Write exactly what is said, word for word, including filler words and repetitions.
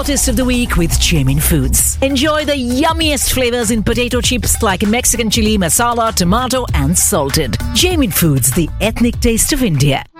Hottest of the week with Jamin Foods. Enjoy the yummiest flavors in potato chips like Mexican chili, masala, tomato and salted. Jamin Foods, the ethnic taste of India.